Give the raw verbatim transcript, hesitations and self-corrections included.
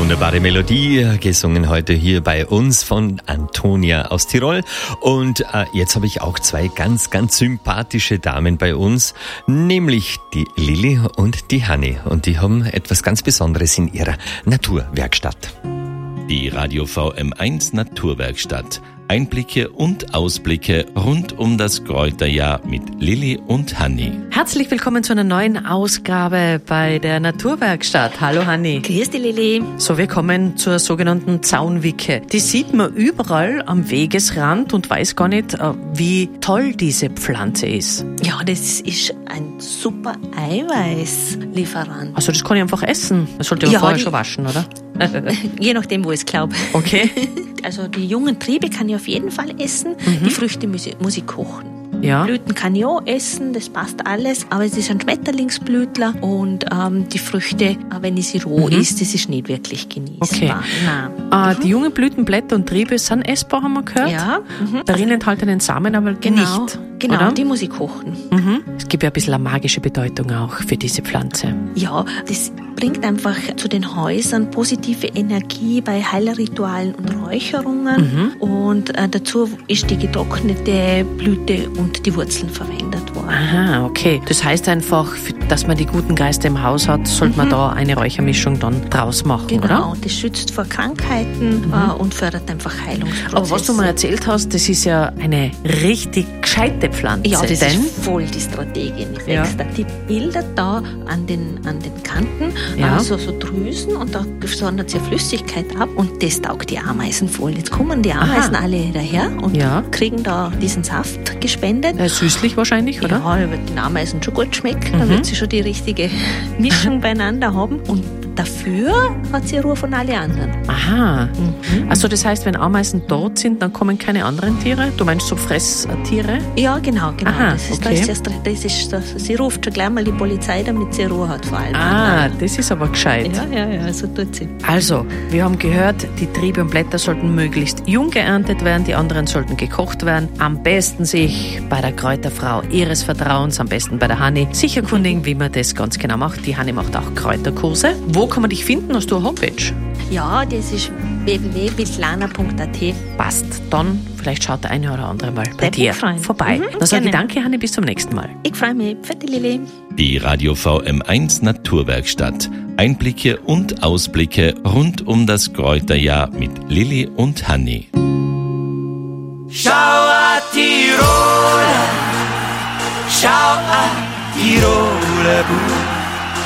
Wunderbare Melodie, gesungen heute hier bei uns von Antonia aus Tirol. Und äh, jetzt habe ich auch zwei ganz, ganz sympathische Damen bei uns, nämlich die Lilly und die Hanni. Und die haben etwas ganz Besonderes in ihrer Naturwerkstatt. Die Radio V M eins Naturwerkstatt. Einblicke und Ausblicke rund um das Kräuterjahr mit Lilly und Hanni. Herzlich willkommen zu einer neuen Ausgabe bei der Naturwerkstatt. Hallo Hanni. Grüß dich, Lilly. So, wir kommen zur sogenannten Zaunwicke. Die sieht man überall am Wegesrand und weiß gar nicht, wie toll diese Pflanze ist. Ja, das ist ein super Eiweißlieferant. Also das kann ich einfach essen. Das sollte man ja, vorher die, schon waschen, oder? Je nachdem, wo ich es glaube. Okay. Also die jungen Triebe kann ich auf jeden Fall essen. Mhm. Die Früchte muss ich, muss ich kochen. Ja. Blüten kann ich auch essen, das passt alles. Aber es ist ein Schmetterlingsblütler und ähm, die Früchte, wenn ich sie roh mhm. isst, das ist nicht wirklich genießbar. Okay. Äh, mhm. Die jungen Blütenblätter und Triebe sind essbar, haben wir gehört. Ja. Mhm. Darin enthaltenen Samen aber genau, nicht. Genau, oder? Die muss ich kochen. Mhm. Es gibt ja ein bisschen eine magische Bedeutung auch für diese Pflanze. Ja, das bringt einfach zu den Häusern positive Energie bei Heilritualen und Räucherungen. Mhm. Und äh, dazu ist die getrocknete Blüte und die Wurzeln verwendet worden. Aha, okay. Das heißt einfach, dass man die guten Geister im Haus hat, sollte man mhm. da eine Räuchermischung dann draus machen, genau, oder? Genau, das schützt vor Krankheiten mhm. äh, und fördert einfach Heilungsprozesse. Aber was du mir erzählt hast, das ist ja eine richtig gescheite Pflanze. Ja, das denn? ist voll die Strategie. Ja. Die bildet da an den, an den Kanten ja. also so Drüsen und da sondert sie Flüssigkeit ab und das taugt die Ameisen voll. Jetzt kommen die Ameisen Aha. alle daher und ja. kriegen da diesen Saft gespendet. Äh, süßlich wahrscheinlich, oder? Ja, da wird den Ameisen schon gut schmecken. Mhm. Da wird sie schon die richtige Mischung beieinander haben und dafür hat sie Ruhe von allen anderen. Aha. Mhm. Also das heißt, wenn Ameisen dort sind, dann kommen keine anderen Tiere? Du meinst so Fresstiere? Ja, genau, genau. Aha, das ist, okay. das ist, das ist, das, sie ruft schon gleich mal die Polizei, damit sie Ruhe hat vor allem. Ah, anderen. Das ist aber gescheit. Ja, ja, ja, so tut sie. Also, wir haben gehört, die Triebe und Blätter sollten möglichst jung geerntet werden, die anderen sollten gekocht werden. Am besten sich bei der Kräuterfrau ihres Vertrauens, am besten bei der Hanni, sich erkundigen, wie man das ganz genau macht. Die Hanni macht auch Kräuterkurse. Wo kann man dich finden? Hast du eine Homepage? Ja, das ist w w w punkt bislana punkt a t. Passt. Dann vielleicht schaut der eine oder andere mal bei dir freuen. vorbei. Mhm, Dann sage ich gerne. danke, Hanni, bis zum nächsten Mal. Ich freue mich. Vierte Lilly. Die Radio V M eins Naturwerkstatt. Einblicke und Ausblicke rund um das Kräuterjahr mit Lilly und Hanni. Schau a Tirol, schau a Tirol,